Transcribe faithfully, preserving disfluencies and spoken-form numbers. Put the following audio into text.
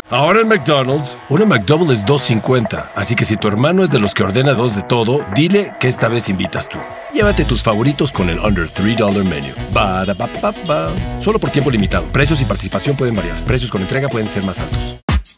Ahora en McDonald's, una McDouble es dos cincuenta, así que si tu hermano es de los que ordena dos de todo, dile que esta vez invitas tú. Llévate tus favoritos con el Under tres dólares Menu. Ba-da-ba-ba-ba. Solo por tiempo limitado. Precios y participación pueden variar. Precios con entrega pueden ser más altos.